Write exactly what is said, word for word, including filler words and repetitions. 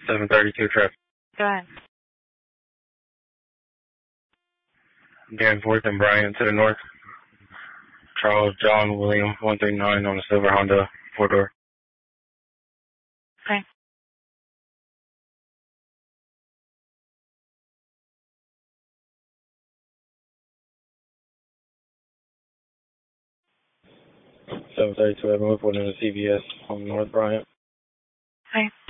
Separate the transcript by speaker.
Speaker 1: seven thirty-two traffic.
Speaker 2: Go ahead.
Speaker 1: Danforth and Bryant to the north. Charles John William one three nine on the silver Honda four door.
Speaker 2: Okay.
Speaker 1: seven thirty-two Evan reporting to C B S on North Bryant.
Speaker 2: Okay.